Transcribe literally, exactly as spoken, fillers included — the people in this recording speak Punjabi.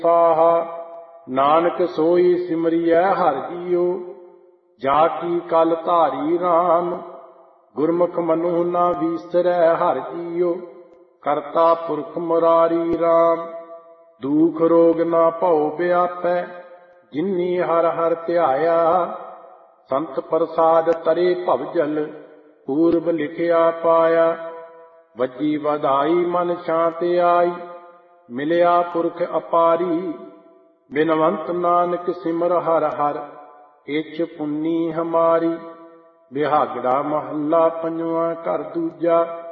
ਸਾਹਾ। ਨਾਨਕ ਸੋਈ ਸਿਮਰਿਐ ਹਰਿ ਜੀਉ, ਜਾ ਕੀ ਕਲ ਧਾਰੀ ਰਾਮ। ਗੁਰਮੁਖ ਮਨੁ ਨਾ ਵੀਸਰੈ ਹਰਿ ਜੀਉ, ਕਰਤਾ ਪੁਰਖ ਮੁਰਾਰੀ ਰਾਮ। ਦੁਖ ਰੋਗ ਨਾ ਭਉ ਵਿਆਪੈ, ਜਿਨੀ ਹਰਿ ਹਰਿ ਧਿਆਇਆ। ਸੰਤ ਪ੍ਰਸਾਦ ਤਰੇ ਭਵ ਜਲ, ਪੂਰਬ ਲਿਖਿਆ ਪਾਇਆ। ਵੱਜੀ ਵਧਾਈ ਮਨ ਸ਼ਾਂਤ ਆਈ, ਮਿਲਿਆ ਪੁਰਖ ਅਪਾਰੀ। ਬਿਨਵੰਤ ਨਾਨਕ ਸਿਮਰ ਹਰਿ ਹਰਿ, ਇਛ ਪੁੰਨੀ ਹਮਾਰੀ। ਬਿਹਾਗੜਾ ਮਹੱਲਾ ਪੰਜਵਾਂ, ਘਰ ਦੂਜਾ।